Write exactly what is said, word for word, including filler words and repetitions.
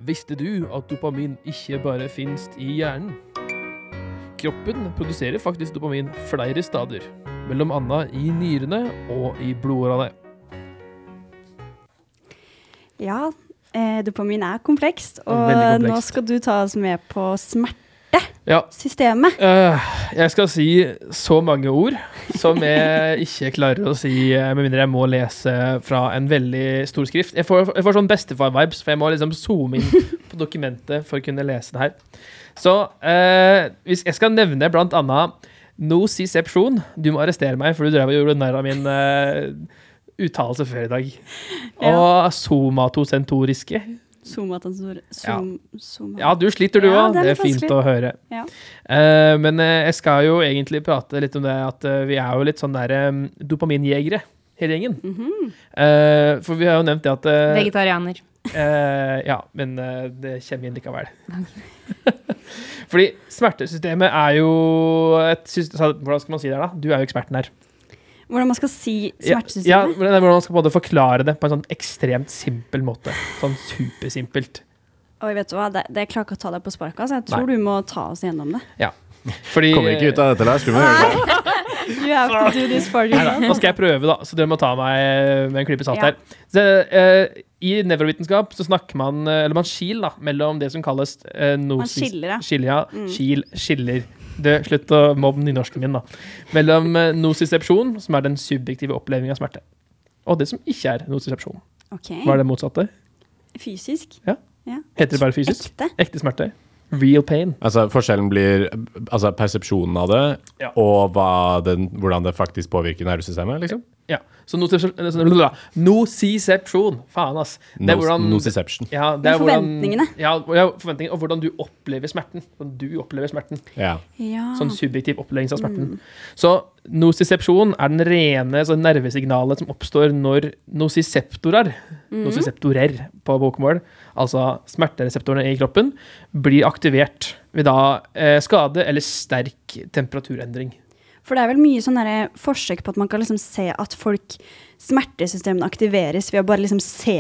Visste du at dopamin ikke bare finnes i hjernen? Kroppen produserer faktisk dopamin flere steder, mellom annet i nyrene og i blodårene. Ja, eh, dopamin er komplekst, og Veldig komplekst. nå skal du ta oss med på Ja, smertesystemet. øh, jeg skal si så mange ord som jeg ikke klarer å si, eh, med mindre jeg må lese fra en veldig stor skrift. Jeg får, jeg får sånn bestefar-vibes, for jeg må liksom zoome inn på dokumentet for å kunne lese det her. Så eh, hvis jeg skal nevne blant annet nociception. Du må arrestere meg, for du drev og gjorde nær av min eh, uttalelse før i dag. Og somatosentoriske. Somatensor... Som, soma. Ja, du sliter du Ja, også. det er Det er litt fint vanskelig. å høre. Ja. Eh, men eh, jeg skal jo egentlig prate litt om det, at eh, vi er jo litt sånn der eh, dopaminjegere, hele gjengen. Mhm. Eh, for vi har jo nevnt det at... eh, Vegetarianer. eh, ja, men eh, det kommer inn likevel. Fordi smertesystemet er jo et system... Hvordan skal man si det her da? Du er jo eksperten her. Hvordan man skal si Ja, smertesystemet? ja, hvordan man skal både forklare det på en sånn ekstremt simpel måte. Sånn supersimpelt. Oi, vet du hva? Det, det klarer ikke å ta deg på sparket, så jeg tror du må ta oss gjennom det. Ja. Fordi... Kommer ikke ut av dette, Lars. Du må gjøre det. You have to do this for Neida, yourself. nå skal jeg prøve da, så dere må ta meg med en klype salt Ja. her. Så, eh, I nevrovitenskap så snakker man, eh, eller man skil da, mellom det som kalles eh, Man nosis- skiller, ja. skiller, ja. Mm. Skil, skiller. Det, slutt å mobbe nynorsken min da. Mellom eh, nociception, som er den subjektive opplevingen av smerte, og det som ikke er nociception. Ok. Hva er det motsatte? Fysisk? Ja. Ja. Heter det bare fysisk? Ekte? Ekte smerte. Real pain. Altså, forskjellen blir altså, persepsjonen av det, Ja. og hva den, hvordan det faktisk påvirker nervesystemet, liksom. Ja, så nociception, nociception, faen ass. Det er Nos- hvordan... Nociception. Ja, det Men er hvordan, forventningene. ja, ja, forventningene, og hvordan du opplever smerten. Hvordan du opplever smerten. Ja. Ja. Sånn subjektiv opplevelse av smerten. Så nociception er den rene sånn nervesignalet som oppstår når nociceptorer, nociceptorer på bokmål, altså smertereseptorene i kroppen, blir aktivert ved da eh, skade eller sterk temperaturendring. For det er vel mye sånn derre forsøk på at man kan liksom se at folk smertesystemene aktiveres ved å bare liksom se